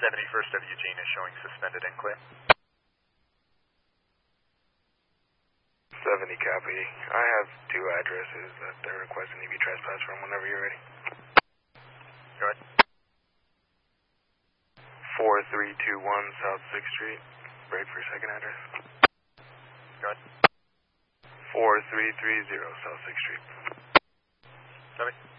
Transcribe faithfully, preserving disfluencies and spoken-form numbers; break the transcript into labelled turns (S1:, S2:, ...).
S1: seventy-first of Eugene is showing suspended and clear.
S2: seventy copy. I have two addresses that they're requesting to be trespassed from whenever you're ready.
S1: Go ahead.
S2: four three two one South sixth Street. Break for second address.
S1: Go ahead.
S2: four three three zero South sixth Street.
S1: Copy.